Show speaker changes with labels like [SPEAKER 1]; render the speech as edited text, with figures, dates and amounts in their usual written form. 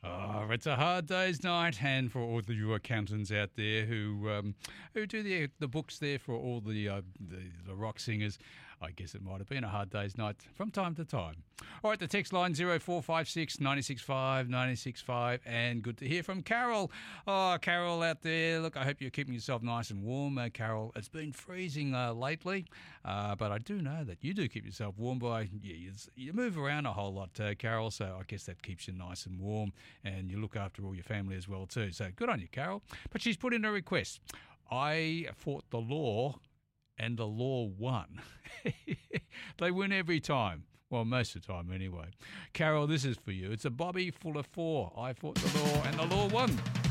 [SPEAKER 1] Oh, it's a hard day's night, and for all the you accountants out there who do the books there for all the rock singers, I guess it might have been a hard day's night from time to time. All right, the text line 0456 965 965, and good to hear from Carol. Oh, Carol out there, look, I hope you're keeping yourself nice and warm, Carol. It's been freezing lately, but I do know that you do keep yourself warm by, you move around a whole lot, Carol, so I guess that keeps you nice and warm, and you look after all your family as well too. So good on you, Carol. But she's put in a request. I fought the law and the law won. They win every time. Well, most of the time anyway. Carol, this is for you. It's a Bobby full of four. I fought the law and the law won.